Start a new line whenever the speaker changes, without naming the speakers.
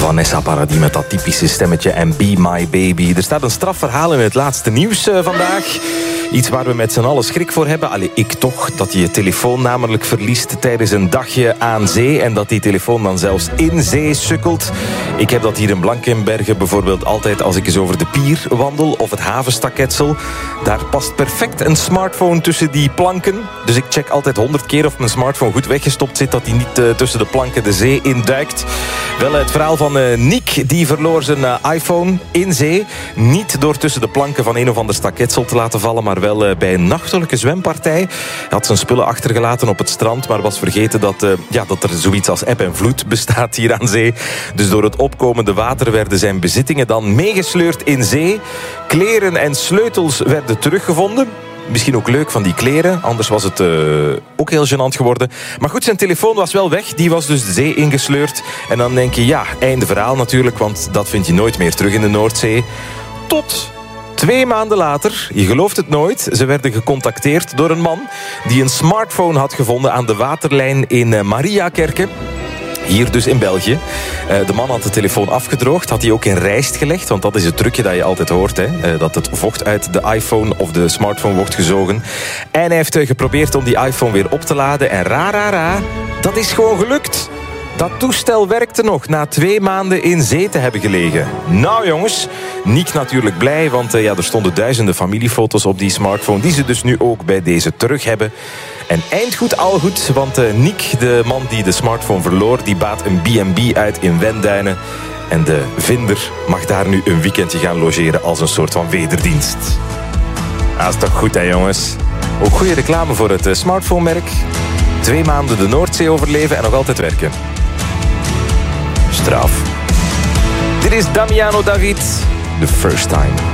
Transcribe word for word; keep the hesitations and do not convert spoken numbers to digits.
Vanessa Paradis met dat typische stemmetje en Be My Baby. Er staat een strafverhaal in het laatste nieuws uh, vandaag. Iets waar we met z'n allen schrik voor hebben. Allee, ik toch. Dat je je telefoon namelijk verliest tijdens een dagje aan zee. En dat die telefoon dan zelfs in zee sukkelt. Ik heb dat hier in Blankenberge bijvoorbeeld altijd als ik eens over de pier wandel. Of het havenstaketsel. Daar past perfect een smartphone tussen die planken. Dus ik check altijd honderd keer of mijn smartphone goed weggestopt zit. Dat hij niet uh, tussen de planken de zee induikt. Wel, het verhaal van uh, Nick. Die verloor zijn uh, iPhone in zee. Niet door tussen de planken van een of ander staketsel te laten vallen. Maar wel uh, bij een nachtelijke zwempartij. Hij had zijn spullen achtergelaten op het strand. Maar was vergeten dat, uh, ja, dat er zoiets als eb en vloed bestaat hier aan zee. Dus door het opkomende water werden zijn bezittingen dan meegesleurd in zee. Kleren en sleutels werden teruggevonden. Misschien ook leuk van die kleren, anders was het uh, ook heel gênant geworden. Maar goed, zijn telefoon was wel weg, die was dus de zee ingesleurd. En dan denk je, ja, einde verhaal natuurlijk, want dat vind je nooit meer terug in de Noordzee. Tot twee maanden later, je gelooft het nooit, ze werden gecontacteerd door een man die een smartphone had gevonden aan de waterlijn in Mariakerke. Hier dus in België. De man had de telefoon afgedroogd. Had hij ook in rijst gelegd. Want dat is het trucje dat je altijd hoort. Hè? Dat het vocht uit de iPhone of de smartphone wordt gezogen. En hij heeft geprobeerd om die iPhone weer op te laden. En ra, ra, ra, dat is gewoon gelukt. Dat toestel werkte nog na twee maanden in zee te hebben gelegen. Nou jongens, Nick natuurlijk blij, want uh, ja, er stonden duizenden familiefoto's op die smartphone die ze dus nu ook bij deze terug hebben. En eind goed, al goed, want uh, Nick, de man die de smartphone verloor, die baat een B en B uit in Wenduinen. En de vinder mag daar nu een weekendje gaan logeren als een soort van wederdienst. Dat is toch goed, hè jongens? Ook goede reclame voor het uh, smartphone-merk. Twee maanden de Noordzee overleven en nog altijd werken. Straf. Dit is Damiano David. The First Time.